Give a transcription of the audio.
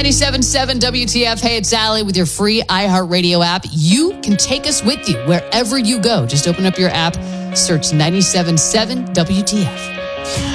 97.7 WTF. Hey, it's Allie with your free iHeartRadio app. You can take us with you wherever you go. Just open up your app, search 97.7 WTF.